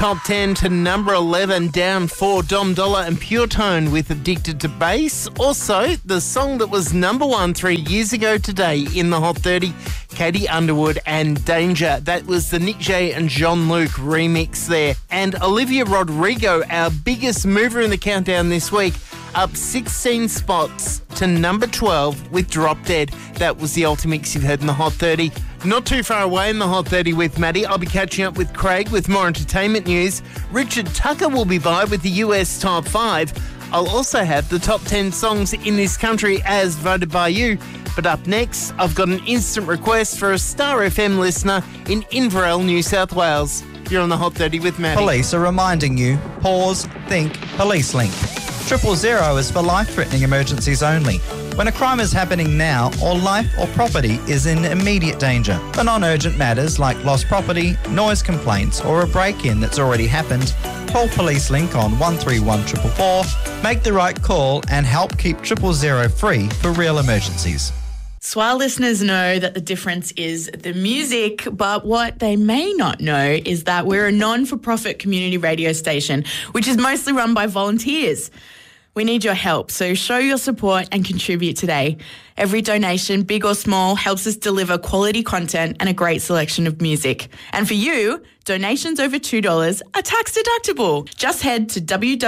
Top 10 to number 11, down 4, Dom Dollar and Pure Tone with Addicted to Bass. Also, the song that was number 1 3 years ago today in the Hot 30, Katie Underwood and Danger. That was the Nick J and John Luke remix there. And Olivia Rodrigo, our biggest mover in the countdown this week, up 16 spots to number 12 with Drop Dead. That was the Ultimix you've heard in the Hot 30. Not too far away in the Hot 30 with Maddie. I'll be catching up with Craig with more entertainment news. Richard Tucker will be by with the US Top 5. I'll also have the top 10 songs in this country as voted by you. But up next, I've got an instant request for a Star FM listener in Inverell, New South Wales. You're on the Hot 30 with Maddie. Police are reminding you, pause, think, Police Link. 000 is for life-threatening emergencies only. When a crime is happening now, or life or property is in immediate danger. For non-urgent matters like lost property, noise complaints, or a break-in that's already happened, call Police Link on 131 444, make the right call and help keep 000 free for real emergencies. SWA listeners know that the difference is the music, but what they may not know is that we're a non-for-profit community radio station, which is mostly run by volunteers. We need your help, so show your support and contribute today. Every donation, big or small, helps us deliver quality content and a great selection of music. And for you, donations over $2 are tax deductible. Just head to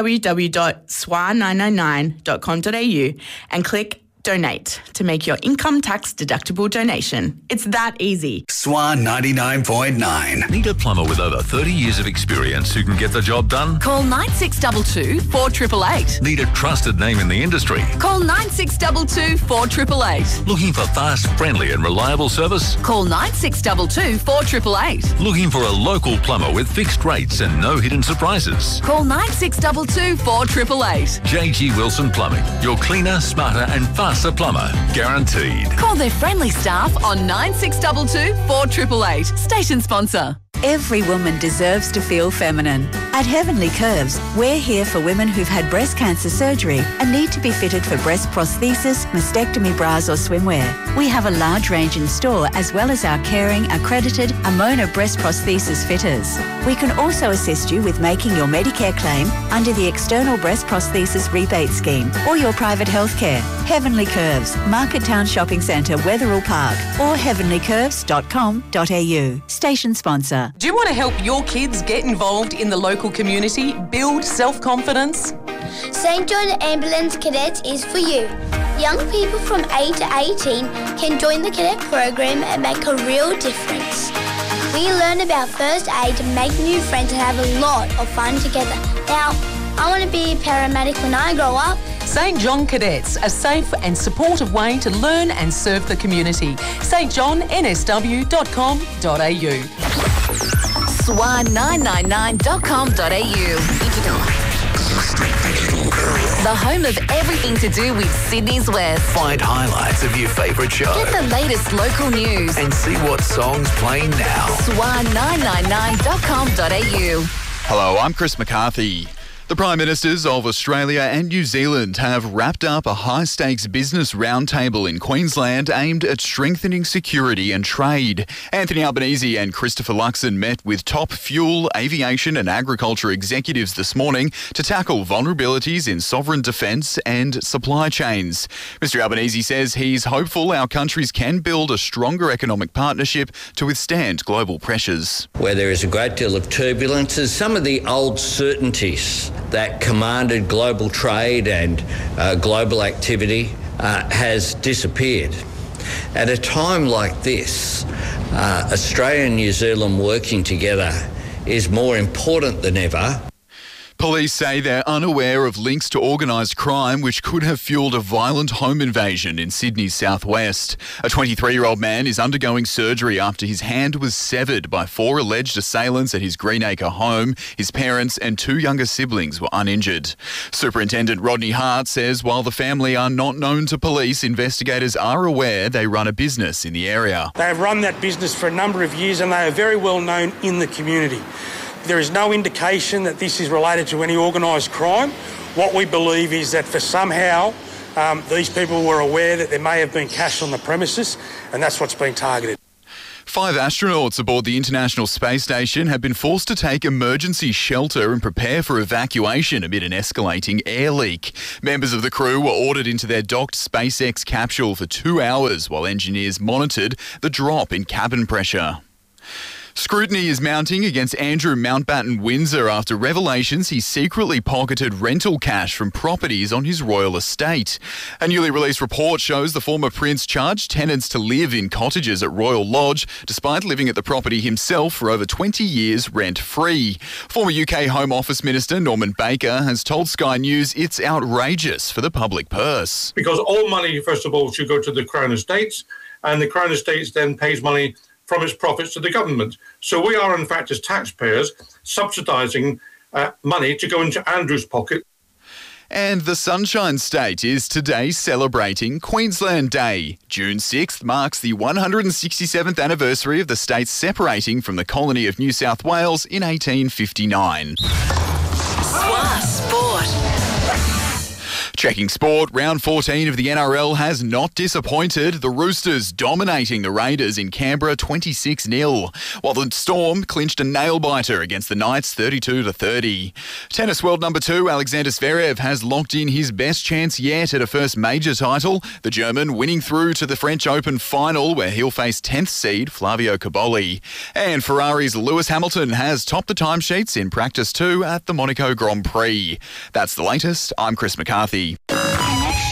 www.swa999.com.au and click Donate to make your income tax deductible donation. It's that easy. SWA 99.9. Need a plumber with over 30 years of experience who can get the job done? Call 9622 4888. Need a trusted name in the industry? Call 9622 4888. Looking for fast, friendly and reliable service? Call 9622 4888. Looking for a local plumber with fixed rates and no hidden surprises? Call 9622 4888. JG Wilson Plumbing, your cleaner, smarter and faster plumber, guaranteed. Call their friendly staff on 9622 4888. Station sponsor. Every woman deserves to feel feminine. At Heavenly Curves, we're here for women who've had breast cancer surgery and need to be fitted for breast prosthesis, mastectomy bras or swimwear. We have a large range in store as well as our caring, accredited Amona breast prosthesis fitters. We can also assist you with making your Medicare claim under the External Breast Prosthesis Rebate Scheme or your private health care. Heavenly Curves, Market Town Shopping Centre, Wetherill Park or heavenlycurves.com.au. Station sponsor. Do you want to help your kids get involved in the local community, build self-confidence? St John Ambulance Cadets is for you. Young people from 8 to 18 can join the cadet program and make a real difference. We learn about first aid, make new friends and have a lot of fun together. Now, I want to be a paramedic when I grow up. St John Cadets, a safe and supportive way to learn and serve the community. stjohnnsw.com.au. SWA999.com.au. The home of everything to do with Sydney's West. Find highlights of your favourite show. Get the latest local news. And see what songs playing now. SWA999.com.au. Hello, I'm Chris McCarthy. The Prime Ministers of Australia and New Zealand have wrapped up a high-stakes business roundtable in Queensland aimed at strengthening security and trade. Anthony Albanese and Christopher Luxon met with top fuel, aviation and agriculture executives this morning to tackle vulnerabilities in sovereign defence and supply chains. Mr Albanese says he's hopeful our countries can build a stronger economic partnership to withstand global pressures. Where there is a great deal of turbulence, some of the old certainties that commanded global trade and global activity has disappeared. At a time like this, Australia and New Zealand working together is more important than ever. Police say they're unaware of links to organised crime which could have fuelled a violent home invasion in Sydney's southwest. A 23-year-old man is undergoing surgery after his hand was severed by 4 alleged assailants at his Greenacre home. His parents and 2 younger siblings were uninjured. Superintendent Rodney Hart says while the family are not known to police, investigators are aware they run a business in the area. They have run that business for a number of years and they are very well known in the community. There is no indication that this is related to any organised crime. What we believe is that for somehow these people were aware that there may have been cash on the premises and that's what's been targeted. 5 astronauts aboard the International Space Station have been forced to take emergency shelter and prepare for evacuation amid an escalating air leak. Members of the crew were ordered into their docked SpaceX capsule for 2 hours while engineers monitored the drop in cabin pressure. Scrutiny is mounting against Andrew Mountbatten Windsor after revelations he secretly pocketed rental cash from properties on his royal estate. A newly released report shows the former prince charged tenants to live in cottages at Royal Lodge, despite living at the property himself for over 20 years rent-free. Former UK Home Office Minister Norman Baker has told Sky News it's outrageous for the public purse. Because all money, first of all, should go to the Crown Estates, and the Crown Estates then pays money from its profits to the government. So we are, in fact, as taxpayers, subsidising money to go into Andrew's pocket. And the Sunshine State is today celebrating Queensland Day. June 6th marks the 167th anniversary of the state separating from the colony of New South Wales in 1859. Sport. Checking sport, round 14 of the NRL has not disappointed. The Roosters dominating the Raiders in Canberra 26-0, while the Storm clinched a nail-biter against the Knights 32-30. Tennis world number 2, Alexander Zverev, has locked in his best chance yet at a first major title, the German winning through to the French Open final where he'll face 10th seed Flavio Cobolli. And Ferrari's Lewis Hamilton has topped the timesheets in practice 2 at the Monaco Grand Prix. That's the latest. I'm Chris McCarthy.